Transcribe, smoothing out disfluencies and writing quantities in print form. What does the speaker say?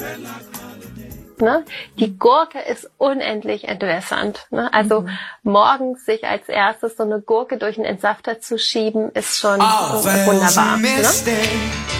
Ne? Die Gurke ist unendlich entwässernd. Ne? Also morgens sich als erstes so eine Gurke durch einen Entsafter zu schieben, ist schon wunderbar. Ne?